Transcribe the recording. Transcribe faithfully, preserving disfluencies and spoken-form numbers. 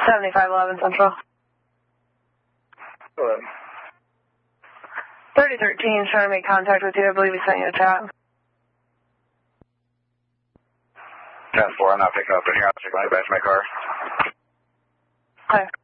seventy-five eleven Central. Go ahead. thirty thirteen is trying to make contact with you. I believe he sent you a chat. ten four, I'm not picking up in here. I'll check my back to my car. Okay.